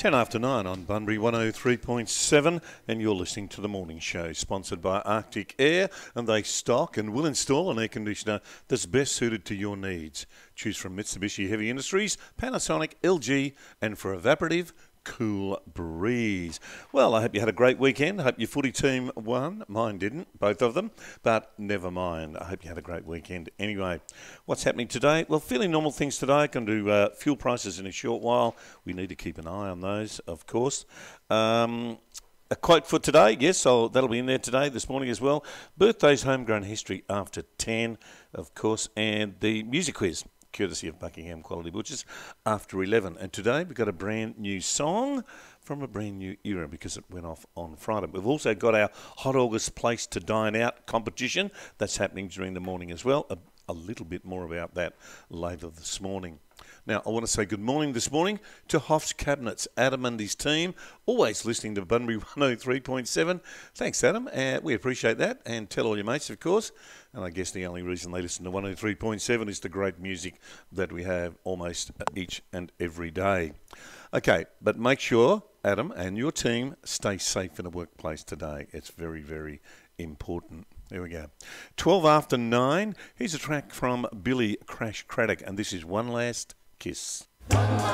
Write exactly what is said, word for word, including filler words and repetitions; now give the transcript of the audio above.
ten after nine on Bunbury one oh three point seven, and you're listening to The Morning Show, sponsored by Arctic Air, and they stock and will install an air conditioner that's best suited to your needs. Choose from Mitsubishi Heavy Industries, Panasonic, L G, and for evaporative, Cool Breeze. Well, I hope you had a great weekend. I hope your footy team won. Mine didn't, both of them, but never mind. I hope you had a great weekend anyway. What's happening today? Well, fairly normal things today. Going to do uh, fuel prices in a short while. We need to keep an eye on those, of course. Um... A quote for today, yes, so that'll be in there today, this morning as well. Birthdays, homegrown history after ten, of course, and the music quiz, courtesy of Buckingham Quality Butchers, after eleven. And today we've got a brand new song from a brand new era because it went off on Friday. We've also got our Hot August Place to Dine Out competition that's happening during the morning as well. A, a little bit more about that later this morning. Now, I want to say good morning this morning to Hoff's Cabinets, Adam and his team, always listening to Bunbury one oh three point seven. Thanks, Adam. Uh, we appreciate that. And tell all your mates, of course. And I guess the only reason they listen to one oh three point seven is the great music that we have almost each and every day. Okay, but make sure, Adam and your team, stay safe in the workplace today. It's very, very important. There we go. twelve after nine. Here's a track from Billy Crash Craddock, and this is One Last Kiss.